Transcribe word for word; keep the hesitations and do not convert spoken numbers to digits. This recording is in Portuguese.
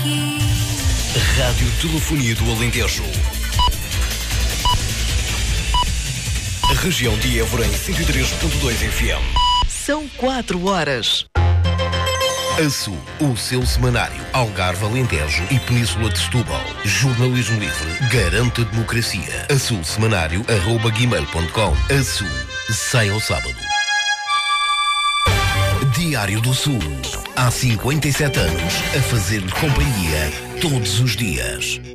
aqui. Rádio Telefonia do Alentejo. A região de Évora em cento e três ponto dois F M. São quatro horas. A Sul, o seu semanário Algarve, Alentejo e Península de Setúbal. Jornalismo livre, garante a democracia. A Sul Semanário, arroba gmail ponto com. A Sul, sai ao sábado. Diário do Sul. Há cinquenta e sete anos a fazer-lhe companhia todos os dias.